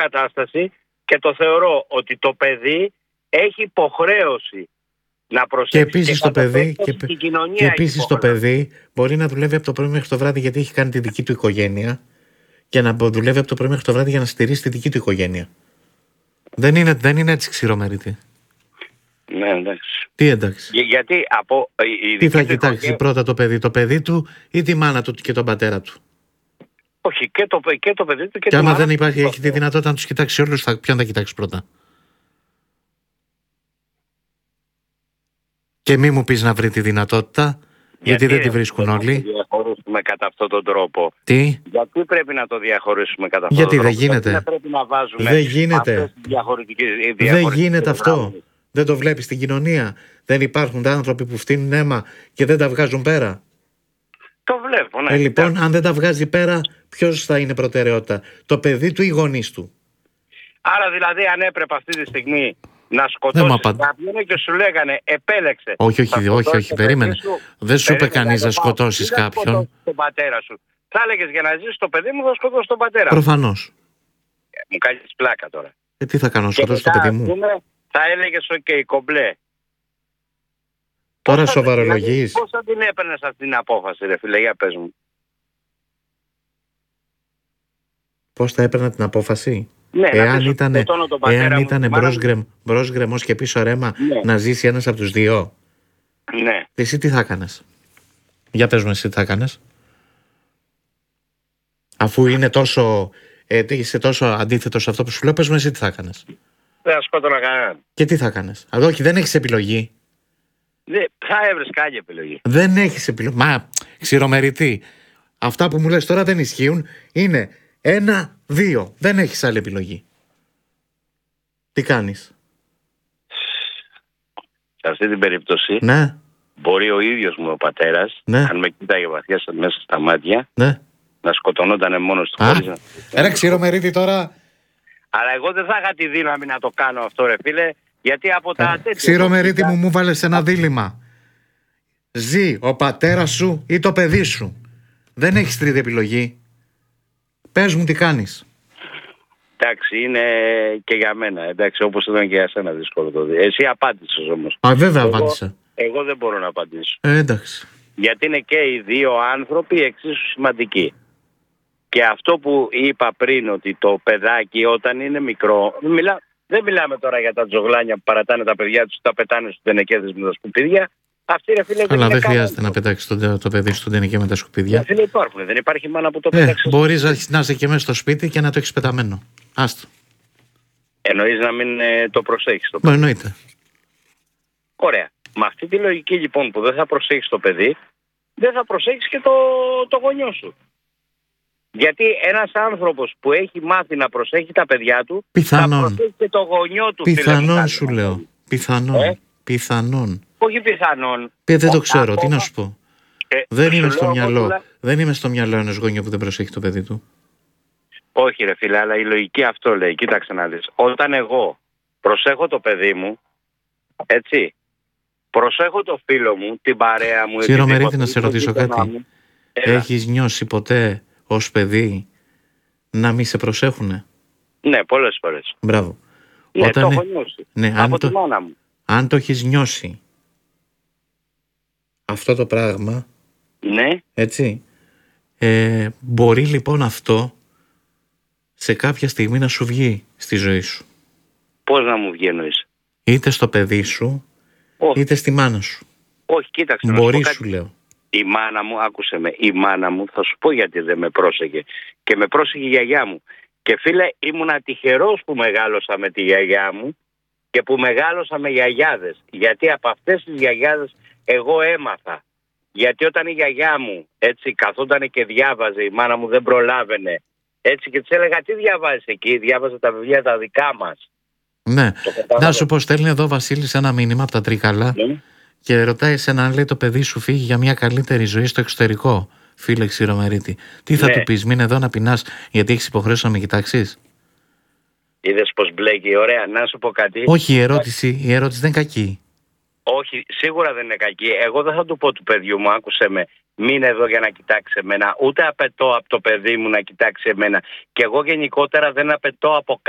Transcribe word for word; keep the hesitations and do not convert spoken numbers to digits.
κατάσταση και το θεωρώ ότι το παιδί έχει υποχρέωση να προσέξει. Και επίσης το παιδί, και, και, και επίσης το παιδί μπορεί να δουλεύει από το πρωί μέχρι το βράδυ γιατί έχει κάνει τη δική του οικογένεια και να δουλεύει από το πρωί μέχρι το βράδυ για να στηρίσει τη δική του οικογένεια. Δεν είναι, δεν είναι έτσι ξηρομερίτη. Ναι, εντάξει. Τι εντάξει. Για, γιατί από. Η Τι θα κοιτάξει οικογένεια... πρώτα το παιδί, το παιδί του ή τη μάνα του και τον πατέρα του? Όχι, και το, και το παιδί του και, και τη άμα μάνα δεν υπάρχει, του. έχει τη δυνατότητα να του κοιτάξει όλου, θα, ποιον θα κοιτάξει πρώτα? Και μη μου πεις να βρει τη δυνατότητα, γιατί, γιατί δεν τη βρίσκουν όλοι. Γιατί δεν διαχωρίσουμε κατά αυτόν τον τρόπο? Τι? Γιατί πρέπει να το διαχωρίσουμε κατά αυτόν γιατί τον τρόπο? Γιατί δεν γίνεται. Γιατί πρέπει να βάζουμε δεν γίνεται. Δεν γίνεται αυτό. Δεν το βλέπεις στην κοινωνία? Δεν υπάρχουν άνθρωποι που φτύνουν αίμα και δεν τα βγάζουν πέρα? Το βλέπω, ναι. Ε, λοιπόν, αν δεν τα βγάζει πέρα, ποιος θα είναι προτεραιότητα? Το παιδί του ή οι γονείς του? Άρα δηλαδή αν έπρεπε αυτή τη στιγμή να σκοτώσεις κάποιον και σου λέγανε επέλεξε. Όχι, όχι, όχι, όχι, περίμενε. Δεν σου είπε κανείς να σκοτώσεις κάποιον. Τον πατέρα σου. Θα έλεγες για να ζήσεις το παιδί μου θα σκοτώσεις τον πατέρα. Προφανώς. Ε, μου κάνεις πλάκα τώρα. Ε, τι θα κάνω, σκοτώσεις το παιδί μου? Πούμε, θα έλεγες οκ, okay, κομπλέ. Τώρα σοβαρολογείς. Πώς θα την έπαιρνες αυτή την απόφαση, ρε φίλε, για πες μου. Πώς θα έπαιρνα την απόφαση? Ναι, εάν ήταν, εάν ήταν μπρος, γκρεμ, μπρος γκρεμός και πίσω ρέμα, ναι, να ζήσει ένας από τους δύο. Ναι. Εσύ τι θα έκανες? Για πες μου εσύ τι θα έκανες. Αφού είναι τόσο, ε, είσαι τόσο αντίθετος σε αυτό που σου λέω, πες μου εσύ τι θα έκανες. Δεν θα σκότωνα κανέναν. Και τι θα έκανες? Αλλά όχι, δεν έχεις επιλογή. Δεν, θα έβρες κάποια επιλογή. Δεν έχεις επιλογή. Μα, ξηρομεριτή. Αυτά που μου λες τώρα δεν ισχύουν. Είναι ένα, δύο. Δεν έχεις άλλη επιλογή. Τι κάνεις? Σε αυτή την περίπτωση, ναι, μπορεί ο ίδιος μου ο πατέρας, ναι, αν με κοίταγε βαθιά μέσα στα μάτια, ναι, να σκοτωνόταν μόνος του. Α, να... Ρε ξηρομερίτη τώρα. Αλλά εγώ δεν θα είχα τη δύναμη να το κάνω αυτό, ρε φίλε, γιατί από τα τέτοια... Ξηρομερίτη μου, μου βάλες ένα δίλημμα. Ζει ο πατέρας σου ή το παιδί σου. Δεν έχεις τρίτη επιλογή. Πες μου τι κάνεις. Εντάξει, είναι και για μένα. Εντάξει, όπως ήταν και για σένα δύσκολο το δει. Εσύ απάντησες όμως. Α, βέβαια εγώ, απάντησα. Εγώ δεν μπορώ να απαντήσω. Ε, εντάξει. Γιατί είναι και οι δύο άνθρωποι εξίσου σημαντικοί. Και αυτό που είπα πριν, ότι το παιδάκι όταν είναι μικρό, μιλά, δεν μιλάμε τώρα για τα τζογλάνια που παρατάνε τα παιδιά τους, τα πετάνε στους τενεκέδες με τα σκουπίδια. Αυτή, ρε φίλε, αλλά δεν, δεν χρειάζεται να πετάξει το, το παιδί στον τενεκέ με τα σκουπίδια. Ρε φίλε, υπάρχουν. Δεν υπάρχει μάνα που το ε, πετάξει. Μπορείς να είσαι και μέσα στο σπίτι και να το έχεις πεταμένο. Άστο. Εννοείς να μην ε, το προσέχεις το παιδί? Μα εννοείται. Ωραία. Με αυτή τη λογική λοιπόν που δεν θα προσέχεις το παιδί, δεν θα προσέχεις και το, το γονιό σου. Γιατί ένας άνθρωπος που έχει μάθει να προσέχει τα παιδιά του, πιθανόν, θα προσέχει και το γονιό του. Πιθανόν σου λέω. Πιθανόν. Ε? Πιθανόν. Όχι πιθανόν. Ε, δεν το ξέρω. Ακόμα... Τι να σου πω. Ε, δεν, είμαι στο μυαλό. Όλα... δεν είμαι στο μυαλό ενός γονιού που δεν προσέχει το παιδί του. Όχι ρε φίλε, αλλά η λογική αυτό λέει. Κοίταξε να δεις. Όταν εγώ προσέχω το παιδί μου, έτσι, προσέχω το φίλο μου, την παρέα μου... Ξηρομερίτη, να σε ρωτήσω κάτι. Μου, έχεις νιώσει ποτέ ως παιδί να μην σε προσέχουνε? Ναι, πολλές φορές. Μπράβο. Ναι, Όταν... το έχω νιώσει. Ναι, από το... τη μάνα μου. Αν το έχεις νιώσει αυτό το πράγμα, ναι, έτσι, ε, μπορεί λοιπόν αυτό σε κάποια στιγμή να σου βγει στη ζωή σου. Πώς να μου βγει εννοείς? Είτε στο παιδί σου, όχι, είτε στη μάνα σου. Όχι, κοίταξε. Μπορεί σου, σου λέω. Η μάνα μου, άκουσε με, η μάνα μου, θα σου πω γιατί δεν με πρόσεχε. Και με πρόσεχε η γιαγιά μου. Και φίλε, ήμουνα τυχερός που μεγάλωσα με τη γιαγιά μου και που μεγάλωσα με γιαγιάδες. Γιατί από αυτές τις γιαγιάδες εγώ έμαθα. Γιατί όταν η γιαγιά μου έτσι καθόταν και διάβαζε, η μάνα μου δεν προλάβαινε. Έτσι και της έλεγα, τι διαβάζεις εκεί? Διάβαζε τα βιβλία τα δικά μας. Ναι. Να σου πω, στέλνει εδώ ο Βασίλης ένα μήνυμα από τα Τρίκαλα. Ναι. Και ρωτάει εσένα αν λέει το παιδί σου φύγει για μια καλύτερη ζωή στο εξωτερικό, φίλε Ξηρομερίτη. Τι θα ναι. του πεις? Μείνε εδώ να πεινάς γιατί έχεις υποχρέωση να με κοιτάξεις? Είδες πως μπλέκει? Ωραία, να σου πω κάτι. Όχι, η ερώτηση, η ερώτηση δεν είναι κακή. Όχι, σίγουρα δεν είναι κακή. Εγώ δεν θα του πω του παιδιού μου, άκουσε με, μείνε εδώ για να κοιτάξει εμένα. Ούτε απαιτώ από το παιδί μου να κοιτάξει εμένα. Και εγώ γενικότερα δεν απαιτώ από